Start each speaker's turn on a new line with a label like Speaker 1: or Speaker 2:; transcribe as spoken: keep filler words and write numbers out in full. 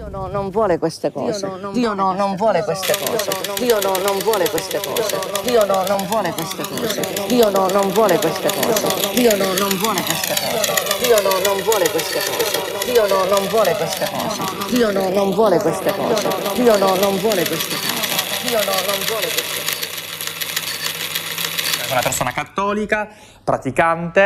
Speaker 1: Dio no, non vuole queste cose. Dio no, non vuole queste cose. Dio no, non vuole queste cose. Dio no, non vuole queste cose. Dio no, non vuole queste cose. Dio no, non vuole queste cose. Dio no, non vuole queste cose. Dio no, non vuole queste cose. Dio no, non vuole queste cose. Dio no, non vuole queste cose. Dio no, non vuole queste cose.
Speaker 2: Una persona cattolica, praticante.